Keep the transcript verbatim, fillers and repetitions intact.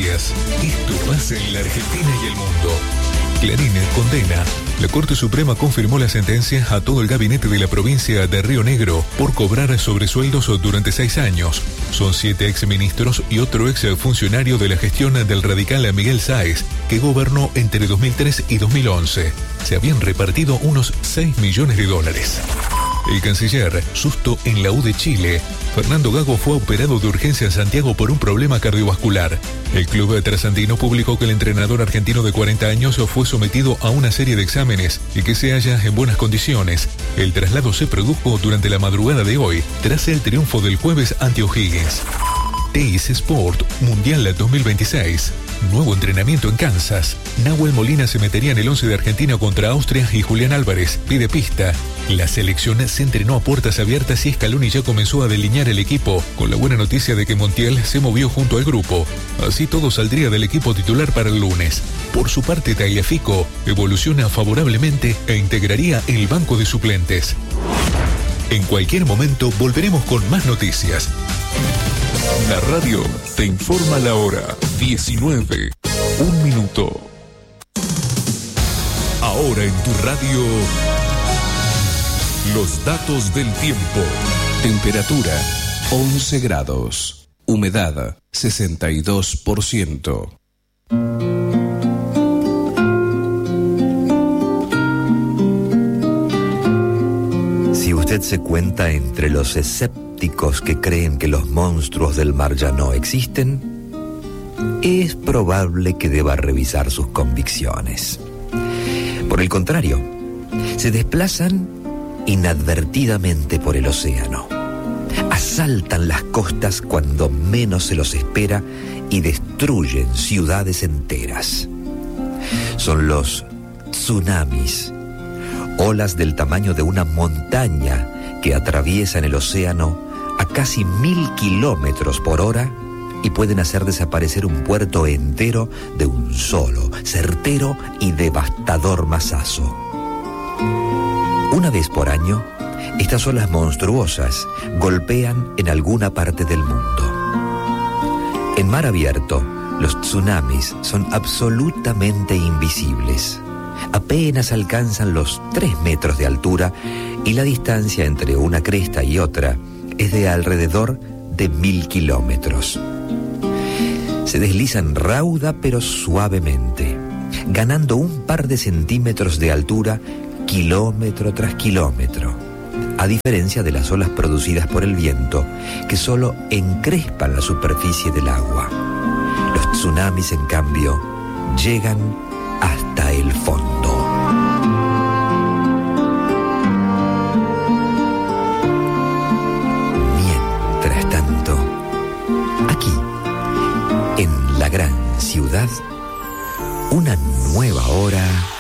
noticias. Esto pasa en la Argentina y el mundo. Clarín condena. La Corte Suprema confirmó la sentencia a todo el gabinete de la provincia de Río Negro por cobrar sobresueldos durante seis años. Son siete exministros y otro exfuncionario de la gestión del radical Miguel Sáez, que gobernó entre dos mil tres y dos mil once. Se habían repartido unos seis millones de dólares. El canciller, susto en la U de Chile. Fernando Gago fue operado de urgencia en Santiago por un problema cardiovascular. El club trasandino publicó que el entrenador argentino de cuarenta años fue sometido a una serie de exámenes y que se halla en buenas condiciones. El traslado se produjo durante la madrugada de hoy, tras el triunfo del jueves ante O'Higgins. Teis Sport Mundial dos mil veintiséis. Nuevo entrenamiento en Kansas. Nahuel Molina se metería en el once de Argentina contra Austria y Julián Álvarez pide pista. La selección se entrenó a puertas abiertas y Scaloni ya comenzó a delinear el equipo, con la buena noticia de que Montiel se movió junto al grupo. Así todo saldría del equipo titular para el lunes. Por su parte, Tagliafico evoluciona favorablemente e integraría el banco de suplentes. En cualquier momento volveremos con más noticias. La radio te informa la hora diecinueve, un minuto. Ahora en tu radio, los datos del tiempo. Temperatura once grados. Humedad sesenta y dos por ciento. Si usted se cuenta entre los escépticos que creen que los monstruos del mar ya no existen, es probable que deba revisar sus convicciones. Por el contrario, se desplazan inadvertidamente por el océano, asaltan las costas cuando menos se los espera y destruyen ciudades enteras. Son los tsunamis, olas del tamaño de una montaña que atraviesan el océano a casi mil kilómetros por hora y pueden hacer desaparecer un puerto entero de un solo, certero y devastador mazazo. Una vez por año, estas olas monstruosas golpean en alguna parte del mundo. En mar abierto, los tsunamis son absolutamente invisibles. Apenas alcanzan los tres metros de altura y la distancia entre una cresta y otra es de alrededor de mil kilómetros. Se deslizan rauda pero suavemente, ganando un par de centímetros de altura kilómetro tras kilómetro, a diferencia de las olas producidas por el viento, que solo encrespan la superficie del agua. Los tsunamis, en cambio, llegan hasta el fondo. Mientras tanto, aquí, en la gran ciudad, una nueva hora